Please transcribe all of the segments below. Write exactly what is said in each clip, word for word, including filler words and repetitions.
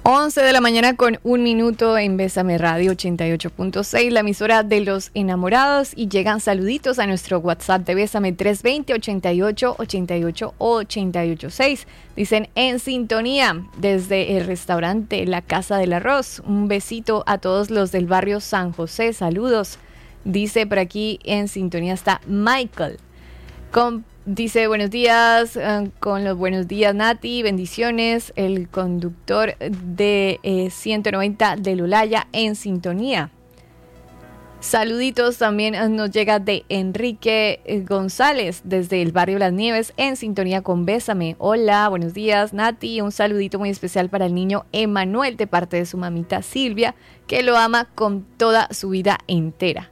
once de la mañana con un minuto en Bésame Radio ochenta y ocho punto seis, la emisora de los enamorados, y llegan saluditos a nuestro WhatsApp de Bésame tres dos cero, ochenta y ocho, ochenta y ocho, ochenta y ocho seis. Dicen en sintonía desde el restaurante La Casa del Arroz. Un besito a todos los del barrio San José, saludos. Dice por aquí en sintonía está Michael. Con Dice, buenos días, uh, con los buenos días Nati, bendiciones, el conductor de eh, ciento noventa de Lolaya en sintonía. Saluditos también uh, nos llega de Enrique eh, González desde el barrio Las Nieves en sintonía con Bésame. Hola, buenos días Nati, un saludito muy especial para el niño Emanuel de parte de su mamita Silvia, que lo ama con toda su vida entera.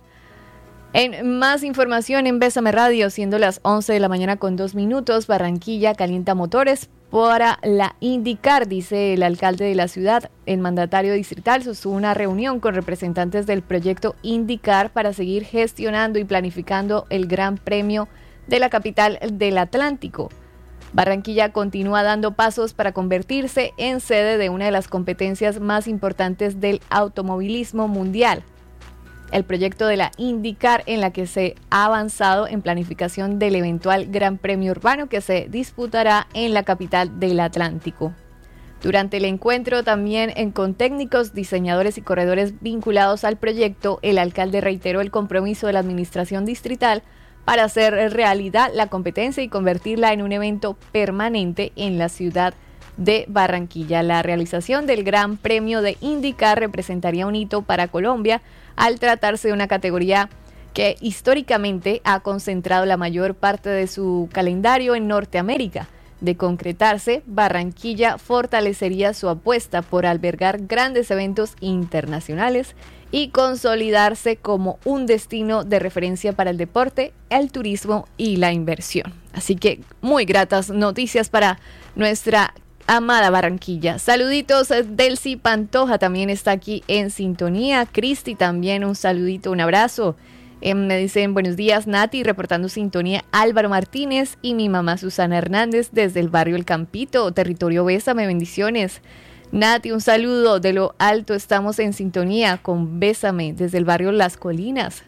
En más información en Bésame Radio, siendo las once de la mañana con dos minutos, Barranquilla calienta motores para la IndyCar, dice el alcalde de la ciudad. El mandatario distrital sostuvo una reunión con representantes del proyecto IndyCar para seguir gestionando y planificando el Gran Premio de la capital del Atlántico. Barranquilla continúa dando pasos para convertirse en sede de una de las competencias más importantes del automovilismo mundial. El proyecto de la IndyCar, en la que se ha avanzado en planificación del eventual Gran Premio Urbano que se disputará en la capital del Atlántico. Durante el encuentro también en, con técnicos, diseñadores y corredores vinculados al proyecto, el alcalde reiteró el compromiso de la administración distrital para hacer realidad la competencia y convertirla en un evento permanente en la ciudad de Barranquilla. La realización del Gran Premio de IndyCar representaría un hito para Colombia al tratarse de una categoría que históricamente ha concentrado la mayor parte de su calendario en Norteamérica. De concretarse, Barranquilla fortalecería su apuesta por albergar grandes eventos internacionales y consolidarse como un destino de referencia para el deporte, el turismo y la inversión. Así que muy gratas noticias para nuestra amada Barranquilla. Saluditos, Delcy Pantoja también está aquí en sintonía. Cristi también un saludito, un abrazo. Eh, me dicen buenos días Nati, reportando sintonía Álvaro Martínez y mi mamá Susana Hernández desde el barrio El Campito, territorio Bésame, bendiciones. Nati, un saludo de lo alto, estamos en sintonía con Bésame desde el barrio Las Colinas.